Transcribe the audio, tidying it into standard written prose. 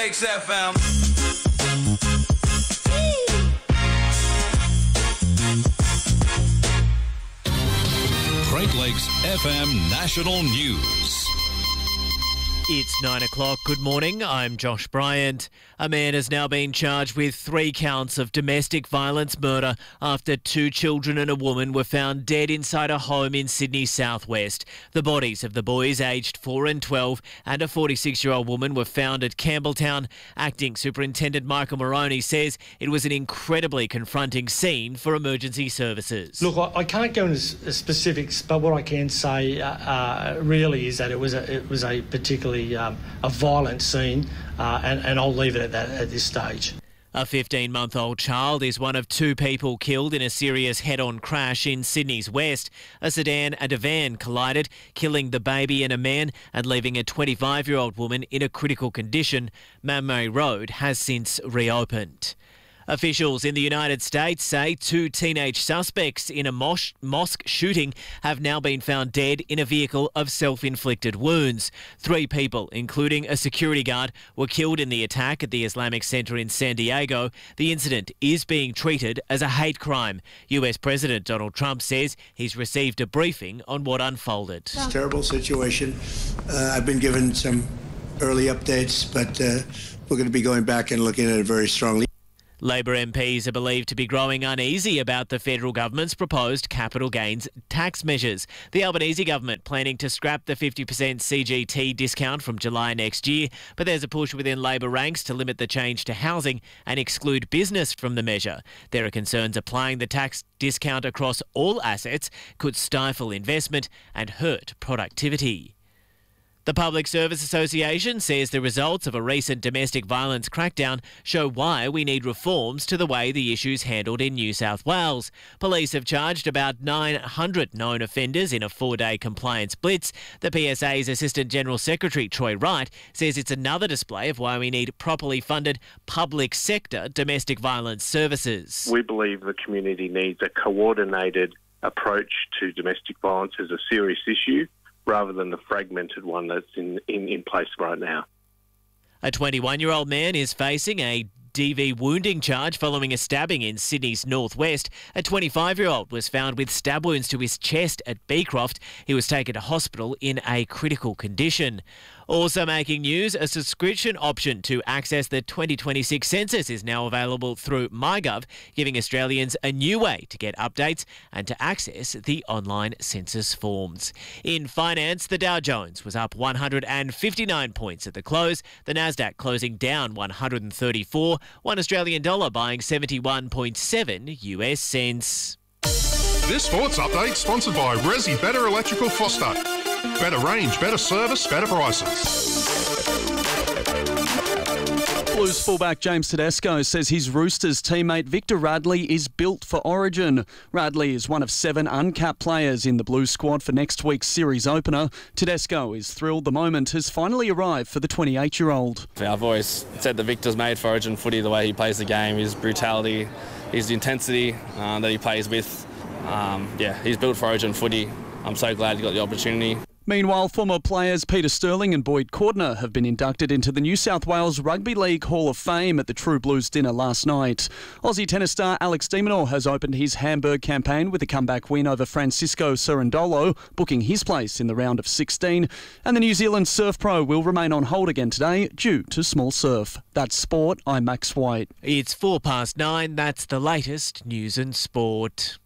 Lakes FM. Great Lakes FM National News. It's 9 o'clock. Good morning. I'm Josh Bryant. A man has now been charged with 3 counts of domestic violence murder after 2 children and a woman were found dead inside a home in Sydney's southwest. The bodies of the boys aged 4 and 12 and a 46-year-old woman were found at Campbelltown. Acting Superintendent Michael Moroney says it was an incredibly confronting scene for emergency services. Look, I can't go into specifics, but what I can say really is that it was a particularly a violent scene, and I'll leave it at that at this stage. A 15-month-old child is one of 2 people killed in a serious head-on crash in Sydney's west. A sedan and a van collided, killing the baby and a man and leaving a 25-year-old woman in a critical condition. Mamre Road has since reopened. Officials in the United States say 2 teenage suspects in a mosque shooting have now been found dead in a vehicle of self-inflicted wounds. 3 people, including a security guard, were killed in the attack at the Islamic Center in San Diego. The incident is being treated as a hate crime. US President Donald Trump says he's received a briefing on what unfolded. It's a terrible situation. I've been given some early updates, but we're going to be going back and looking at it very strongly. Labor MPs are believed to be growing uneasy about the federal government's proposed capital gains tax measures. The Albanese government planning to scrap the 50% CGT discount from July next year, but there's a push within Labor ranks to limit the change to housing and exclude business from the measure. There are concerns applying the tax discount across all assets could stifle investment and hurt productivity. The Public Service Association says the results of a recent domestic violence crackdown show why we need reforms to the way the issue's handled in New South Wales. Police have charged about 900 known offenders in a 4-day compliance blitz. The PSA's Assistant General Secretary Troy Wright says it's another display of why we need properly funded public sector domestic violence services. We believe the community needs a coordinated approach to domestic violence as a serious issue, rather than the fragmented one that's in place right now. A 21-year-old man is facing a DV wounding charge following a stabbing in Sydney's northwest. A 25-year-old was found with stab wounds to his chest at Beecroft. He was taken to hospital in a critical condition. Also making news, a subscription option to access the 2026 census is now available through MyGov, giving Australians a new way to get updates and to access the online census forms. In finance, the Dow Jones was up 159 points at the close, the Nasdaq closing down 134, one Australian dollar buying 71.7 US cents. This sports update sponsored by Resi Better Electrical Foster. Better range, better service, better prices. Blues fullback James Tedesco says his Roosters teammate Victor Radley is built for Origin. Radley is one of 7 uncapped players in the Blues squad for next week's series opener. Tedesco is thrilled the moment has finally arrived for the 28-year-old. I've always said that Victor's made for Origin footy, the way he plays the game, his brutality, his intensity that he plays with. He's built for Origin footy. I'm so glad he got the opportunity. Meanwhile, former players Peter Sterling and Boyd Cordner have been inducted into the New South Wales Rugby League Hall of Fame at the True Blues dinner last night. Aussie tennis star Alex de Minaur has opened his Hamburg campaign with a comeback win over Francisco Cerundolo, booking his place in the round of 16. And the New Zealand Surf Pro will remain on hold again today due to small surf. That's sport. I'm Max White. It's 9:04. That's the latest news and sport.